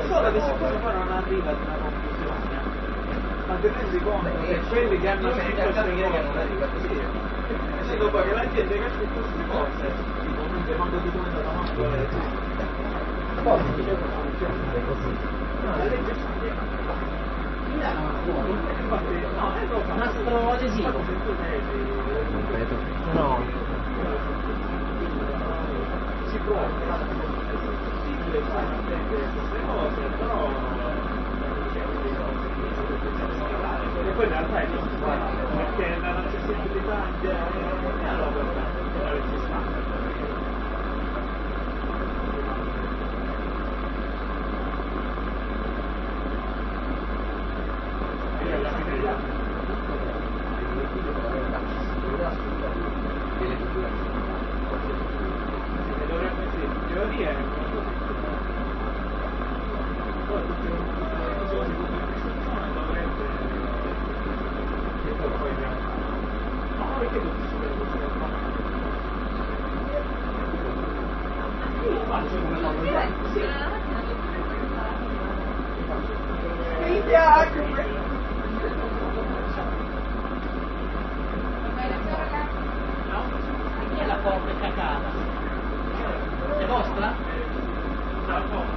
solo che siccome poi non arriva ad una conclusione, ma ti rendi conto che quelli che hanno scritto queste cose, sì, dopo che la gente che ha scritto queste cose, tipo non ti mando documentato manco la legge. Poi no, la legge sta nastro adesivo. No. Si può fare queste cose, però e poi in realtà è non perché la accessibilità è allora la legge standard. È vostra?